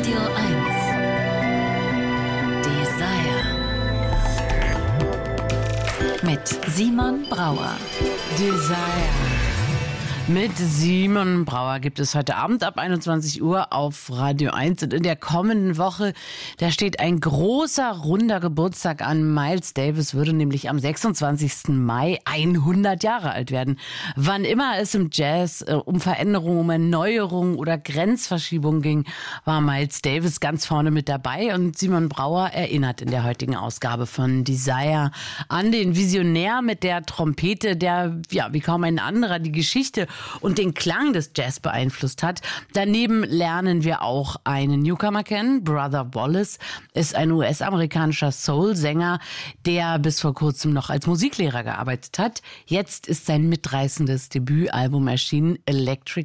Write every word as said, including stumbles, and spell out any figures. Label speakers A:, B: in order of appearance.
A: Radio eins. Desire. Mit Simon Brauer.
B: Desire. Mit Simon Brauer gibt es heute Abend ab einundzwanzig Uhr auf Radio eins. Und in der kommenden Woche, da steht ein großer, runder Geburtstag an. Miles Davis würde nämlich am sechsundzwanzigsten Mai hundert Jahre alt werden. Wann immer es im Jazz äh, um Veränderungen, um Erneuerungen oder Grenzverschiebungen ging, war Miles Davis ganz vorne mit dabei. Und Simon Brauer erinnert in der heutigen Ausgabe von Desire an den Visionär mit der Trompete, der, ja, wie kaum ein anderer die Geschichte und den Klang des Jazz beeinflusst hat. Daneben lernen wir auch einen Newcomer kennen. Brother Wallace ist ein U S-amerikanischer Soul-Sänger, der bis vor kurzem noch als Musiklehrer gearbeitet hat. Jetzt ist sein mitreißendes Debütalbum erschienen, Electric